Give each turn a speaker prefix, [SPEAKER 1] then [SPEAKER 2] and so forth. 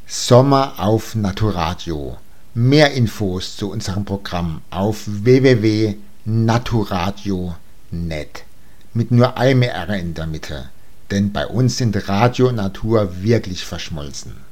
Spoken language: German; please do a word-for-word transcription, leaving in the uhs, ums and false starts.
[SPEAKER 1] Sommer auf Naturadio. Mehr Infos zu unserem Programm auf w w w punkt naturadio punkt net. Mit nur einem R in der Mitte, denn bei uns sind Radio und Natur wirklich verschmolzen.